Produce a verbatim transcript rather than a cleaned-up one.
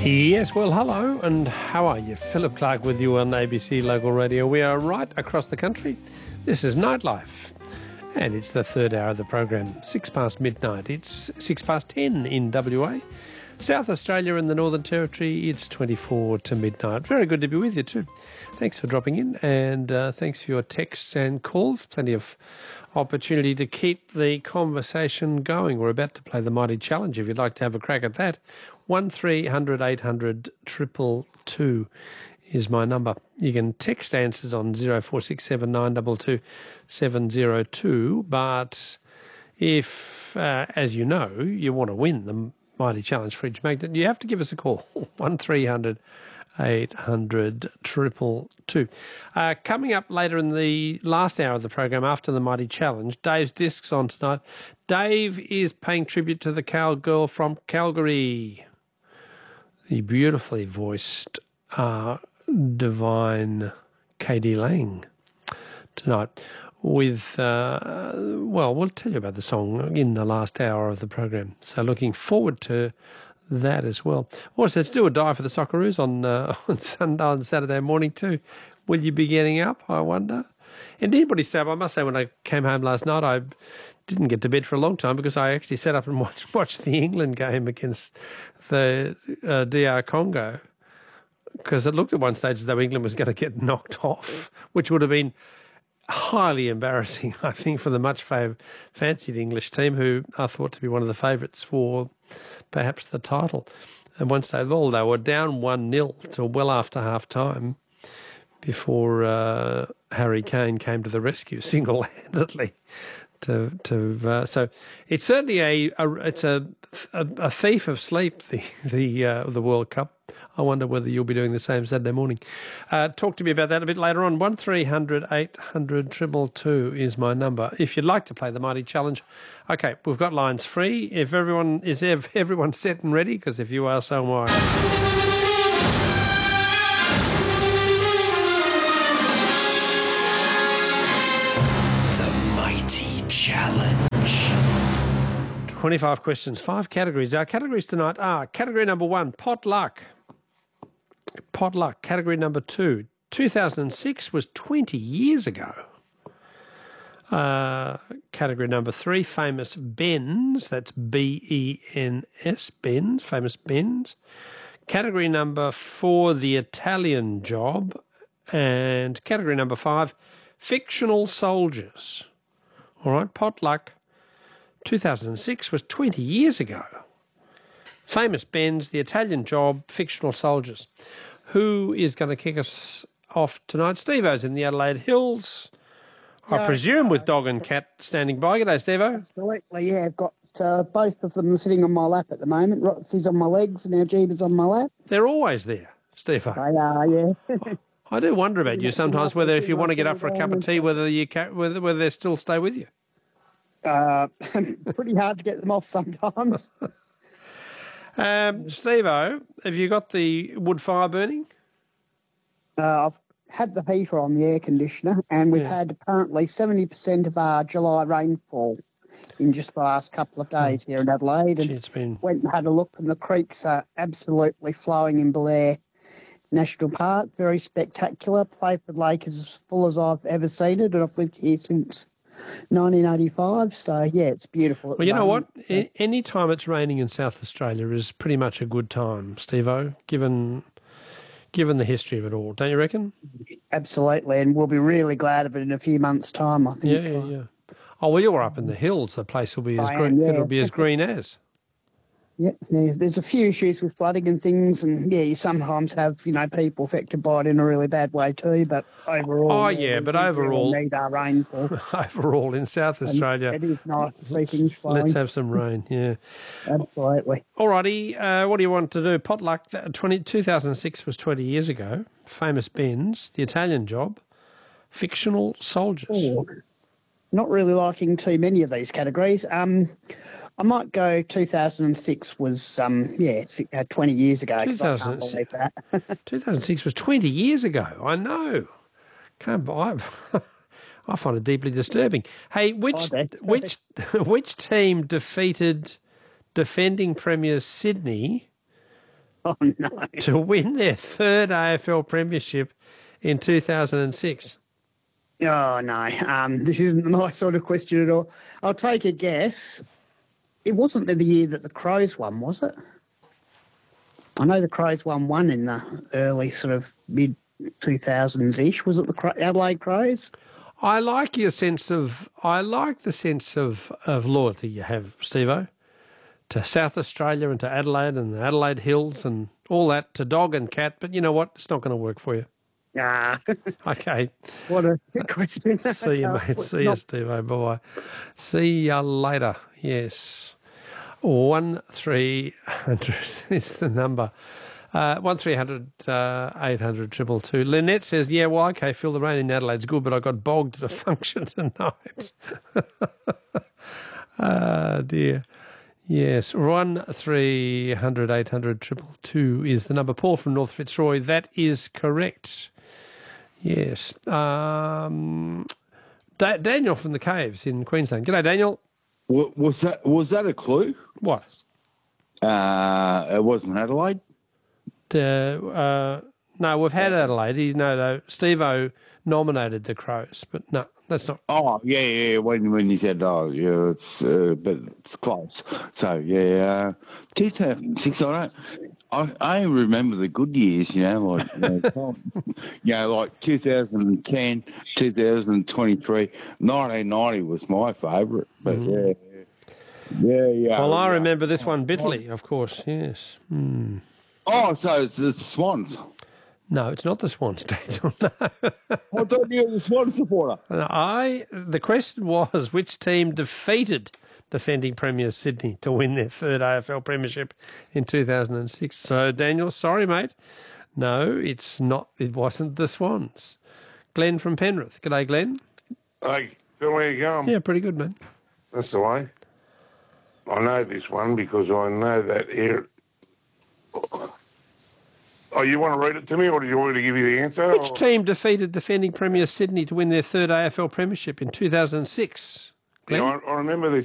Yes, well, hello, and how are you? Philip Clark with you on A B C Local Radio. We are right across the country. This is Nightlife, and it's the third hour of the program, six past midnight. It's six past ten in W A. South Australia and the Northern Territory, it's twenty-four to midnight. Very good to be with you too. Thanks for dropping in, and uh, thanks for your texts and calls. Plenty of opportunity to keep the conversation going. We're about to play the Mighty Challenge. If you'd like to have a crack at that, one three hundred eight hundred two two two is my number. You can text answers on zero four six seven nine two two seven zero two, but if, uh, as you know, you want to win the Mighty Challenge Fridge Magnet, you have to give us a call, one three hundred eight hundred two two two. Uh, coming up later in the last hour of the program, after the Mighty Challenge, Dave's Discs on tonight. Dave is paying tribute to the cowgirl from Calgary, the beautifully voiced uh, divine Katie Lang, tonight with, uh, well, we'll tell you about the song in the last hour of the program. So looking forward to that as well. Also, it's do or die for the Socceroos on, uh, on Sunday, on Saturday morning too. Will you be getting up, I wonder? And anybody say, I must say, when I came home last night, I didn't get to bed for a long time because I actually sat up and watched, watched the England game against the uh, D R Congo, because it looked at one stage as though England was going to get knocked off, which would have been highly embarrassing, I think, for the much fav- fancied English team, who are thought to be one of the favourites for perhaps the title. At one stage, well, they were down one nil till well after half-time before uh, Harry Kane came to the rescue single-handedly. To to uh, so it's certainly a, a it's a, a a thief of sleep, the the uh, the World Cup. I wonder whether you'll be doing the same Saturday morning. Uh, talk to me about that a bit later on. One three hundred eight hundred two two two is my number. If you'd like to play the Mighty Challenge, okay, we've got lines free. If everyone is ev- everyone set and ready, because if you are, so am I. Challenge. twenty-five questions, five categories. Our categories tonight are category number one, potluck. Potluck. Category number two, two thousand six was twenty years ago. Uh, category number three, famous Bens. That's B E N S, Bens, famous Bens. Category number four, the Italian Job. And category number five, fictional soldiers. All right, potluck, two thousand six was twenty years ago. Famous Bens, the Italian Job, fictional soldiers. Who is going to kick us off tonight? Steve-O's in the Adelaide Hills, I Yeah, presume, uh, with dog and cat standing by. G'day, Steve-O. Absolutely, yeah. I've got uh, both of them sitting on my lap at the moment. Roxy's on my legs and our Jeeba's on my lap. They're always there, Steve-O. They are, yeah. I do wonder about you sometimes, whether if you want to get up for a cup of tea, whether you ca- whether whether they still stay with you. Uh, pretty hard to get them off sometimes. Um, Steve-O, have you got the wood fire burning? Uh, I've had the heater on, the air conditioner, and we've Yeah. had apparently seventy percent of our July rainfall in just the last couple of days here in Adelaide. And Gee, it's been... went and had a look, and the creeks are absolutely flowing in Blair National Park. Very spectacular. Playford Lake is as full as I've ever seen it, and I've lived here since nineteen eighty-five, so yeah, it's beautiful. Well, you know what? A- any time it's raining in South Australia is pretty much a good time, Steve-O, given given the history of it all, don't you reckon? Absolutely, and we'll be really glad of it in a few months' time, I think. Yeah, yeah, yeah. Oh, well, you're up in the hills. The place will be as I green. am, yeah. It'll be as green as. Yeah, yeah, there's a few issues with flooding and things, and yeah, you sometimes have, you know, people affected by it in a really bad way too, but overall... Oh, yeah, but we overall- really need our rainfall. Overall, in South And Australia, it is nice to see things flowing. let's have some rain, yeah. Absolutely. All righty, uh, what do you want to do? Potluck, that twenty, two thousand six was twenty years ago. Famous Bens, the Italian Job, fictional soldiers. Oh, not really liking too many of these categories. Um, I might go two thousand six was, um, yeah, si- uh, twenty years ago. 'cause I can't believe that. two thousand six was twenty years ago. I know. Can't buy. I find it deeply disturbing. Hey, which I bet. which which team defeated defending premiers Sydney Oh, no. to win their third A F L premiership in two thousand six? Oh, no. Um, this isn't my sort of question at all. I'll take a guess. It wasn't the year that the Crows won, was it? I know the Crows won one in the early sort of mid two thousands-ish. Was it the Cro- Adelaide Crows? I like your sense of, I like the sense of, of loyalty you have, Steve-O, to South Australia and to Adelaide and the Adelaide Hills and all that, to dog and cat, but you know what? It's not going to work for you. Ah. Okay. What a question. See you, mate. See you, Steve-O. Bye-bye. See you later. Yes. One three hundred is the number. Uh, one three hundred uh, eight hundred triple two. Lynette says, yeah, well, okay, Phil, the rain in Adelaide's good, but I got bogged at a function tonight. Ah, dear. Yes, one three hundred eight hundred triple two is the number. Paul from North Fitzroy, that is correct. Yes. Um, da- Daniel from the Caves in Queensland. G'day, Daniel. Was that was that a clue? What? Uh, it wasn't Adelaide. The, uh, no, we've had Adelaide. He, no, no, Steve-O nominated the Crows, but no, that's not. Oh yeah, yeah. When when you said oh yeah, it's uh, but it's close. So yeah, uh, two thousand six. I don't. I, I remember the good years, you know, like you know, you know like two thousand ten, two thousand twenty-three, nineteen ninety was my favourite. But mm. yeah, yeah, yeah. Well, I yeah. remember this one bitterly, of course. Yes. Hmm. Oh, so it's the Swans. No, it's not the Swans, Daniel. No. I thought you were the Swans supporter. I. The question was which team defeated defending Premier Sydney to win their third A F L premiership in two thousand six. So, Daniel, sorry, mate. No, it's not. It wasn't the Swans. Glenn from Penrith. G'day, Glenn. Hey, Phil, how you going? Yeah, pretty good, man. That's the way. I know this one because I know that area. Oh, you want to read it to me, or do you want me to give you the answer? Which or? team defeated defending Premier Sydney to win their third A F L premiership in two thousand six? Glenn? Yeah, I, I remember this